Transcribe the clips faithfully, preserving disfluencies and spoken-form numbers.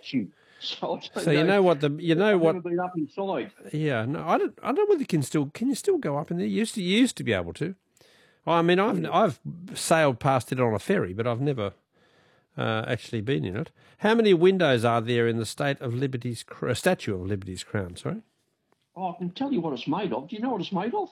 statue. So, I don't So you know what the you know I've what never been up inside. yeah no I don't I don't know whether you can still can you still go up in there. You used to you used to be able to. Well, I mean I've I've sailed past it on a ferry, but I've never uh, actually been in it. How many windows are there in the State of Liberty's uh, Statue of Liberty's crown? Sorry. Oh, I can tell you what it's made of. Do you know what it's made of?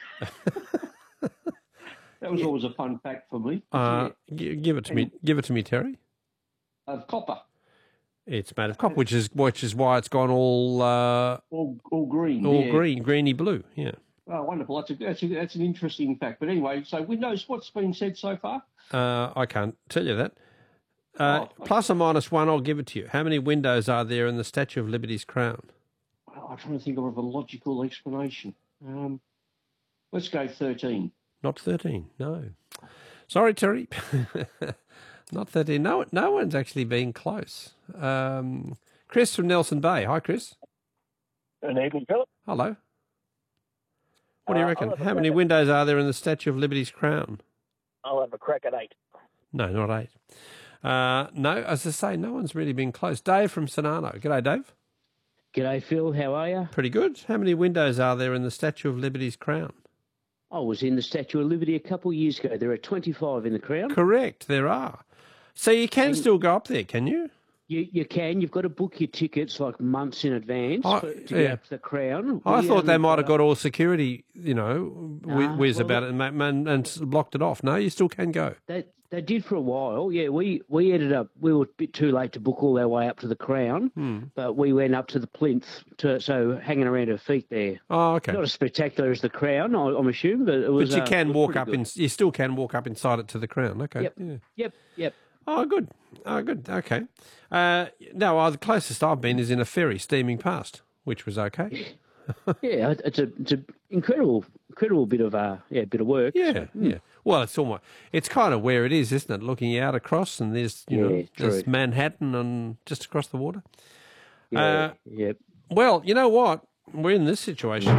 That was Yeah. always a fun fact for me. Uh, Yeah. g- give it to me. Give it to me, Terry. Of copper. It's made of copper, which is which is why it's gone all uh, All, all green. all yeah. green, greeny blue. Yeah. Oh, wonderful. That's, a, that's, a, that's an interesting fact. But anyway, so Windows, what's been said so far? Uh, I can't tell you that. Uh, Oh, plus or minus one, I'll give it to you. How many windows are there in the Statue of Liberty's crown? Well, I'm trying to think of a logical explanation. Um, let's go thirteen. Not thirteen. No. Sorry, Terry. Not thirteen. No, no one's actually been close. Um, Chris from Nelson Bay. Hi, Chris. Good evening, Philip. Hello. What do you Uh, reckon? I'll have a How many crack at- windows are there in the Statue of Liberty's crown? I'll have a crack at eight. No, not eight. Uh, no, as I say, no one's really been close. Dave from Sonano. G'day, Dave. G'day, Phil. How are you? Pretty good. How many windows are there in the Statue of Liberty's crown? I was in the Statue of Liberty a couple of years ago. There are twenty-five in the crown. Correct, there are. So you can still go up there, can you? You you can. You've got to book your tickets like months in advance I- for, to yeah. get up to the crown. I We thought they only might have got got all security, you know, Nah, whiz well, about it and, ma- and, and blocked it off. No, you still can go. They they did for a while. Yeah, we we ended up we were a bit too late to book all our way up to the crown, Hmm. but we went up to the plinth to so hanging around her feet there. Oh, okay. Not as spectacular as the crown, I, I'm assuming, but it was. But you uh, can it was walk pretty up good. in. You still can walk up inside it to the crown. Okay. Yep. Yeah. Yep. Yep. Oh, good. Oh, good. Okay. Uh, no, well, the closest I've been is in a ferry steaming past, which was okay. Yeah, it's a it's a incredible incredible bit of uh yeah bit of work. Yeah, yeah. Well, it's almost it's kind of where it is, isn't it? Looking out across, and there's you know Yeah, there's true. Manhattan and just across the water. Yeah, Uh, yep. Well, you know what? We're in this situation.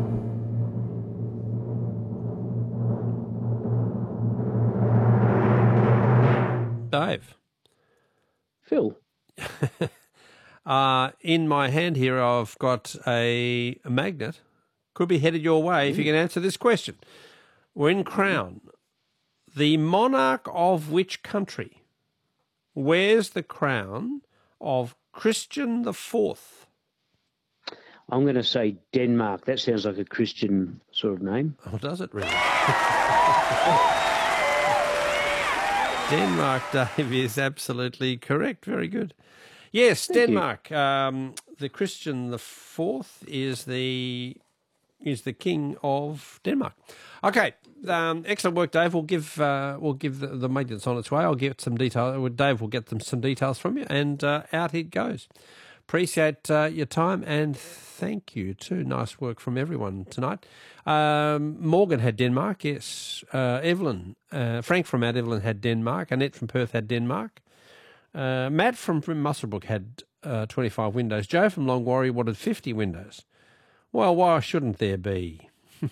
Dave, Phil. uh, in my hand here, I've got a, a magnet. Could be headed your way if you can answer this question. We're in Crown. The monarch of which country wears the crown of Christian the Fourth? I'm going to say Denmark. That sounds like a Christian sort of name. Oh, does it really? Denmark, Dave, is absolutely correct. Very good. Yes, Thank you. Denmark. Um, the Christian the Fourth is the is the king of Denmark. Okay, um, excellent work, Dave. We'll give uh, we'll give the, the maintenance on its way. I'll get some detail. Dave will get them some details from you, and uh, out it goes. Appreciate uh, your time, and thank you too. Nice work from everyone tonight. Um, Morgan had Denmark, yes. Uh, Evelyn, uh, Frank from Mount Evelyn had Denmark. Annette from Perth had Denmark. Uh, Matt from, from Muswellbrook had uh, twenty-five windows. Joe from Long Warrior wanted fifty windows. Well, why shouldn't there be?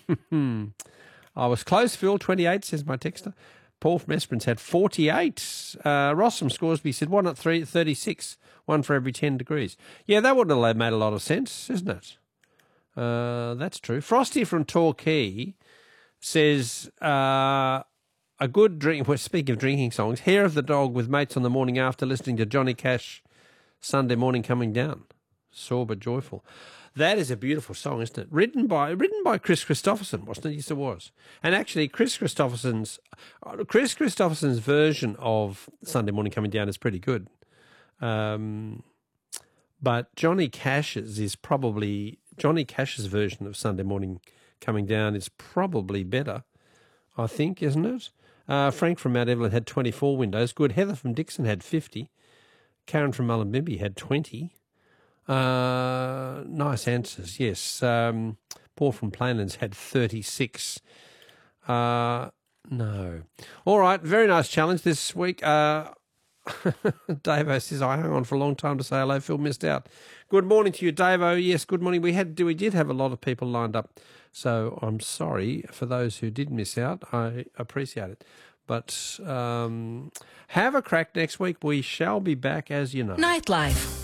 I was close, Phil, twenty-eight, says my texter. Paul from Esperance had forty-eight. Uh, Ross from Scoresby said, why not three, thirty-six? One for every ten degrees. Yeah, that would have made a lot of sense, isn't it? Uh, that's true. Frosty from Torquay says, uh, a good drink, well, speaking of drinking songs, Hair of the Dog with mates on the morning after listening to Johnny Cash, Sunday Morning Coming Down. Sore but joyful. That is a beautiful song, isn't it? Written by written by Chris Christopherson, wasn't it? Yes, it was. And actually, Chris Christopherson's Chris Christopherson's version of Sunday Morning Coming Down is pretty good. Um, but Johnny Cash's is probably Johnny Cash's version of Sunday Morning Coming Down is probably better, I think, isn't it? Uh, Frank from Mount Evelyn had twenty-four windows. Good. Heather from Dixon had fifty. Karen from Mullumbimby had twenty. Uh, nice answers, yes. Um, Paul from Plainlands had thirty-six. Uh, no. All right, very nice challenge this week. Uh, Davo says, I hung on for a long time to say hello. Phil missed out. Good morning to you, Davo. Yes, good morning. We had we did have a lot of people lined up, so I'm sorry for those who did miss out. I appreciate it. But um, have a crack next week. We shall be back, as you know. Nightlife.